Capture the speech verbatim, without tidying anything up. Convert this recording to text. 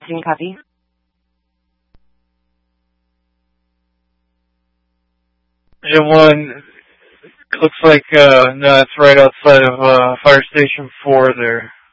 Can you copy? M one looks like uh, no, it's right outside of uh, Fire Station four there.